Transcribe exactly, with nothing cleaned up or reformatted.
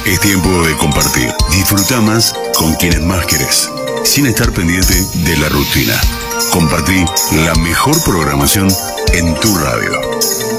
Es tiempo de compartir. Disfruta más con quienes más querés, sin estar pendiente de la rutina. Compartí la mejor programación en tu radio.